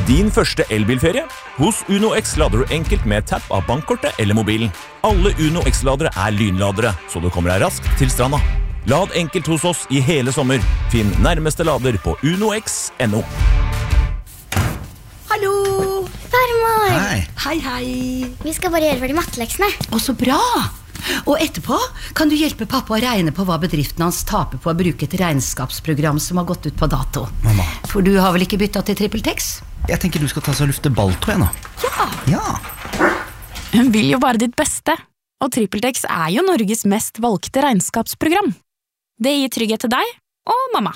din første elbilferie. Hos UnoX lader du enkelt med tapp av bankkortet eller mobilen. Alle UnoX-ladere lynladere, så du kommer deg raskt til stranda. Lad enkelt hos oss i hele sommer. Finn nærmeste lader på unox.no. Hallo! Farmor! Hei. Vi skal bare gjøre ferdig matteleksene. Å, så bra! Og etterpå kan du hjelpe pappa å regne på hva bedriften hans taper på å bruke et regnskapsprogram som har gått ut på dato. Mamma. For du har vel ikke byttet til TrippelTex? Jeg tenker du skal ta så og lufte balltråd nå. Ja. Hun vil jo bare ditt beste, og TrippelTex jo Norges mest valgte regnskapsprogram. Det gir trygghet til deg og mamma.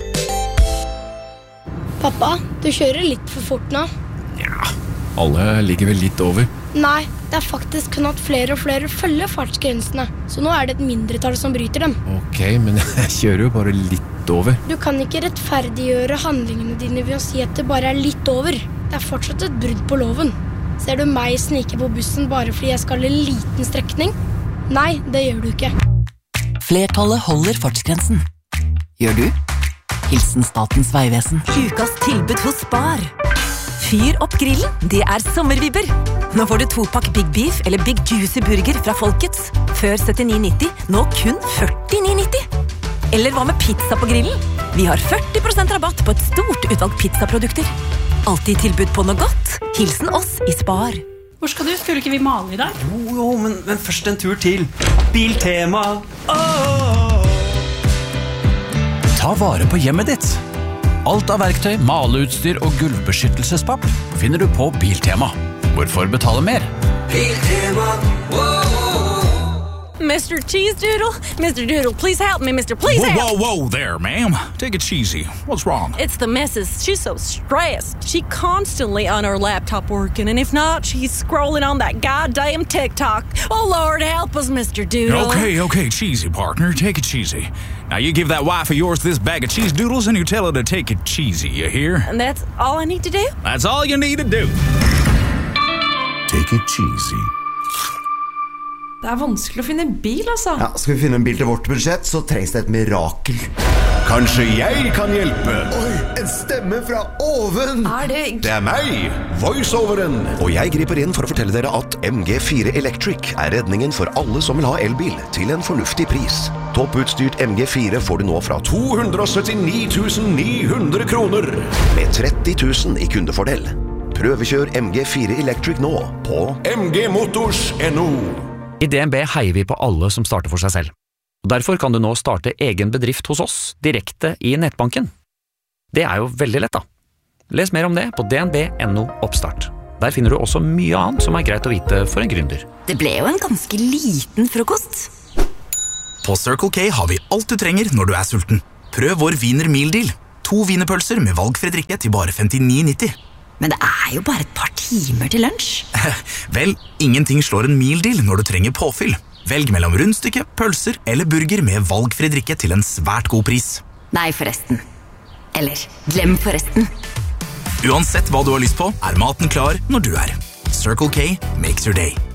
Pappa, du kjører litt for fort nå. Ja, alle ligger vel litt over. Nei, det faktisk kun at flere og flere følger fartsgrensene, så nå det et mindretall som bryter dem. Ok, men jeg kjører jo bare litt over. Du kan ikke rettferdiggjøre handlingene dine ved å si at det bare litt over. Det fortsatt et brudd på loven. Ser du meg snike på bussen bare fordi jeg skal en liten strekning? Nei, det gjør du ikke. Flertallet holder fartsgrensen. Gjør du? Hilsen Statens vegvesen. Ukas tilbud hos Spar. Fyr opp grillen, det sommervibber. Nå får du 2-pakk Big Beef eller Big Juicy Burger fra Folkets. Før 79,90, nå kun 49,90. Eller hva med pizza på grillen? Vi har 40% rabatt på et stort utvalg pizzaprodukter. Alltid tilbud på noe godt. Hilsen oss i Spar. Hvor skal du? Skulle ikke vi male i dag? Jo, men først en tur til Biltema. Ta vare på hjemmet ditt. Alt av verktøy, maleutstyr og gulvbeskyttelsespapp finner du på Biltema. Hvorfor betale mer? Biltema, Mr. Cheese Doodle, Mr. Doodle, please help me, Mr. Please help. Whoa there, ma'am. Take it cheesy. What's wrong? It's the missus. She's so stressed. She constantly on her laptop working, and if not, she's scrolling on that goddamn TikTok. Oh, Lord, help us, Mr. Doodle. Okay, cheesy partner. Take it cheesy. Now you give that wife of yours this bag of cheese doodles and you tell her to take it cheesy, you hear? And that's all I need to do? That's all you need to do. Take it cheesy. Det vanskelig å finne en bil, altså. Ja, skal vi finne en bil til vårt budsjett, så trengs det et mirakel. Kanskje jeg kan hjelpe? Oi, en stemme fra oven! Det meg, voiceoveren. Og jeg griper inn for å fortelle dere at MG4 Electric redningen for alle som vil ha elbil til en fornuftig pris. Topputstyrt MG4 får du nå fra 279 900 kroner, med 30 000 i kundefordel. Prøvekjør MG4 Electric nå på mgmotors.no. I DNB heier vi på alle som starter for seg selv. Og derfor kan du nå starte egen bedrift hos oss, direkte i nettbanken. Det jo veldig lett da. Les mer om det på dnb.no oppstart. Der finner du også mye annet som greit å vite for en gründer. Det ble jo en ganske liten frokost. På Circle K har vi alt du trenger når du sulten. Prøv vår Wiener Meal Deal. 2 wienerpølser med valgfri drikke til bare 59,90. Men det jo bare et par timer til lunsj. Vel, ingenting slår en meal deal når du trenger påfyll. Velg mellom rundstykke, pølser eller burger med valgfri drikke til en svært god pris. Nei, forresten. Eller, glem forresten. Uansett hva du har lyst på, maten klar når du Circle K makes your day.